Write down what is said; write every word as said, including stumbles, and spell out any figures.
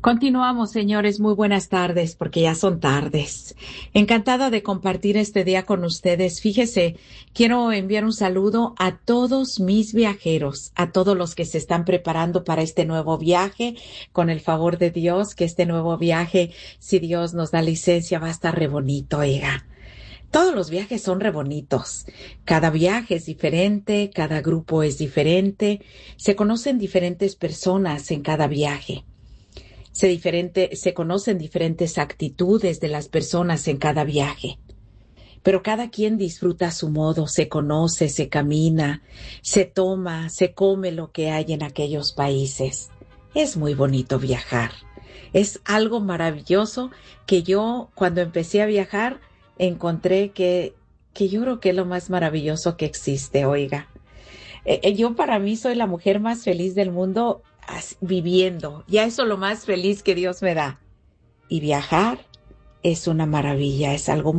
Continuamos, señores. Muy buenas tardes, porque ya son tardes. Encantada de compartir este día con ustedes. Fíjese, quiero enviar un saludo a todos mis viajeros, a todos los que se están preparando para este nuevo viaje, con el favor de Dios, que este nuevo viaje, si Dios nos da licencia, va a estar re bonito, oiga. Todos los viajes son re bonitos. Cada viaje es diferente, cada grupo es diferente. Se conocen diferentes personas en cada viaje. Se, diferente, se conocen diferentes actitudes de las personas en cada viaje. Pero cada quien disfruta a su modo, se conoce, se camina, se toma, se come lo que hay en aquellos países. Es muy bonito viajar. Es algo maravilloso que yo, cuando empecé a viajar, encontré que, que yo creo que es lo más maravilloso que existe, oiga. Eh, yo para mí soy la mujer más feliz del mundo viviendo. Ya eso es lo más feliz que Dios me da. Y viajar es una maravilla, es algo